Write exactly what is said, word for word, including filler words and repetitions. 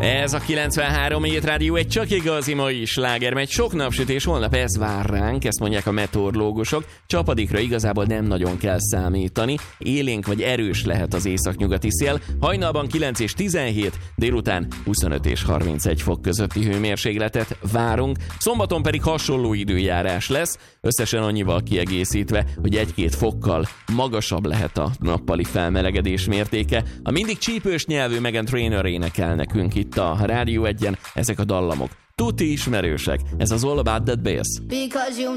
Ez a kilencvenhárom Hét Rádió egy csak igazi mai sláger, megy sok napsütés, holnap ez vár ránk, ezt mondják a meteorológusok. Csapadékra igazából nem nagyon kell számítani, élénk vagy erős lehet az északnyugati szél, hajnalban kilenc és tizenhét, délután huszonöt és harmincegy fok közötti hőmérsékletet várunk, szombaton pedig hasonló időjárás lesz, összesen annyival kiegészítve, hogy egy-két fokkal magasabb lehet a nappali felmelegedés mértéke. A mindig csípős nyelvű Meghan Trainor énekel nekünk itt a Rádió egyen, ezek a dallamok tuti ismerősek, ez az All About That Bass.